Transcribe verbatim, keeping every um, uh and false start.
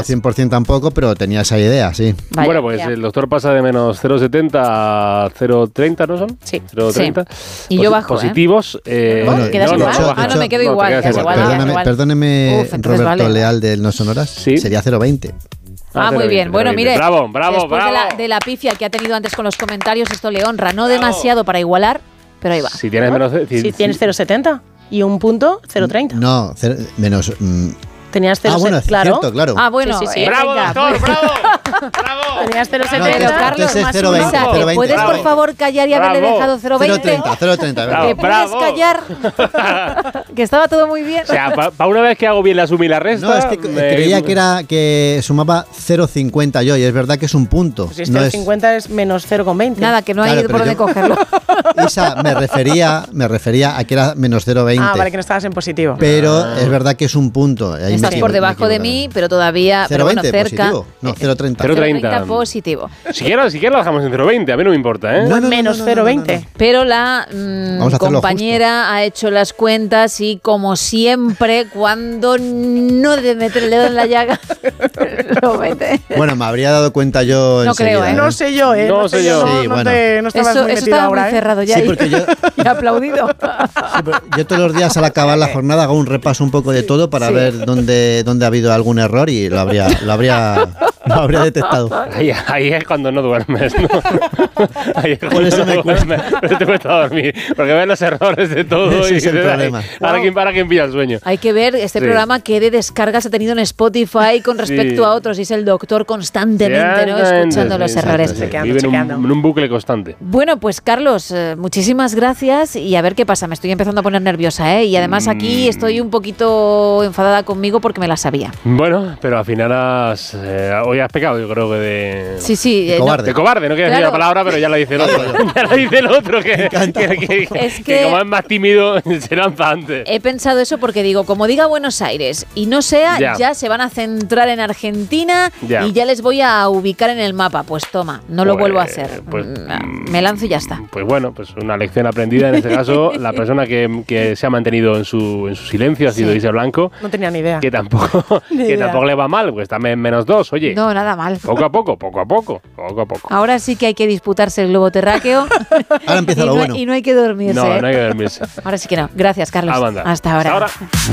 al cien por ciento tampoco, pero tenía esa idea, sí. Vaya, bueno, pues ya. el doctor pasa de menos cero coma setenta a cero coma treinta, ¿no son? Sí. cero coma treinta. Sí. Y yo bajo, Positivos. Eh, Bueno, ¿quedas no, no, igual? no Ah, bajas. no, me quedo No, te igual, quedas quedas igual. igual. Perdóname, igual. perdóneme Uf, entonces Roberto vale. Leal del No Sonoras. Sí. Sería cero coma veinte. Ah, muy bien. Bueno, mire, Bravo, bravo, después bravo. De, la, de la pifia que ha tenido antes con los comentarios, esto le honra. No demasiado para igualar, pero ahí va. Si tienes menos... Si tienes cero coma setenta y un punto, cero coma treinta. No, cero, menos... Mm, Tenías cero ah, bueno, es claro. cierto, claro. Ah, bueno. Sí, sí, sí. eh, ¡Bravo, venga, doctor, pues- bravo! ¡Bravo! Tenías cero coma No, Pero setenta. Carlos, entonces más cero un coma veinte, mensaje. cero coma veinte. ¿Puedes, por Bravo. favor, callar y haberle Bravo. dejado cero coma cero veinte? coma treinta, cero coma treinta. Bravo. ¿Te puedes callar? Que estaba todo muy bien. O sea, para pa una vez que hago bien la suma y la resta... No, es que me- creía que era que sumaba cero coma cincuenta yo, y es verdad que es un punto. Pues si es no cero coma es, cincuenta es menos cero coma veinte. Nada, que no hay Claro, por pero dónde yo- cogerlo. Isa, me refería, me refería a que era menos cero coma veinte. Ah, vale, que no estabas en positivo. Pero es verdad que es un punto. Ahí me Estás equivo- por me debajo de equivoco. mí, pero todavía pero cero coma bueno, veinte cerca. positivo. No, cero coma treinta. Cero coma cero coma treinta. treinta positivo. Si quieres, si quieres lo dejamos en cero coma veinte, a mí no me importa, ¿eh? No, no, no, menos no, no, cero coma no, no, veinte. no. Pero la mm, Vamos a hacerlo compañera ha hecho las cuentas y, como siempre, cuando no debe meter el dedo en la llaga, lo mete. Bueno, me habría dado cuenta yo No creo, enseguida, ¿eh? No sé yo, ¿eh? No sé yo. No, Sí, no bueno. te, no estabas Eso, muy eso metido estaba ahora, muy ¿eh? cerrado ya. Sí, y- porque yo, y aplaudido. sí, pero yo todos los días al acabar la jornada hago un repaso un poco de todo para Sí. ver dónde, dónde ha habido algún error y lo habría, lo habría, lo habría detectado. Ahí, ahí es cuando no duermes, ¿no? Ahí es Por cuando eso no me duermes. Por eso te cuesta dormir. Porque ves los errores de todo. Ese y es el dices, "Ay, problema". Ahora Wow. quién para quién pilla el sueño. Hay que ver este Sí. programa qué de descargas ha tenido en Spotify con respecto Sí. a otros. Y es el doctor constantemente, ¿no? Exactamente, Escuchando los sí, errores. exacto, sí. Chequeando, Vive en un, chequeando. en un bucle constante. Bueno, pues Carlos, eh, muchísimas gracias y a ver qué pasa. Me estoy empezando a poner nerviosa, ¿eh? Y además aquí Mm. estoy un poquito enfadada conmigo porque me la sabía. Bueno, pero al final has, eh, hoy has pecado, yo creo que de... Sí, sí. De eh, no- cobarde. De cobarde, no quiero decir Claro. la palabra, pero ya lo dice el otro. ya lo dice el otro, que, encanta. que, que- Es que que- como es más tímido, se lanza antes. He pensado eso porque digo, como diga Buenos Aires y no sea, Ya. ya, se van a centrar en Argentina Ya. y ya les voy a ubicar en el mapa. Pues toma, no lo Pues- vuelvo a hacer. pues, Mm, me lanzo y ya está. Pues bueno, pues una lección aprendida en este caso. La persona que, que se ha mantenido en su, en su silencio ha sido Sí. Isa Blanco, No tenía ni idea. que tampoco, Ni que idea. tampoco le va mal, pues está en menos dos, oye. No, nada mal. Poco a poco, poco a poco, poco a poco. Ahora sí que hay que disputarse el globo terráqueo. Ahora empieza y lo no, bueno. y no hay que dormirse. No, ¿eh? no hay que dormirse. Ahora sí que no. Gracias, Carlos. Ah, banda. Hasta ahora. Hasta ahora.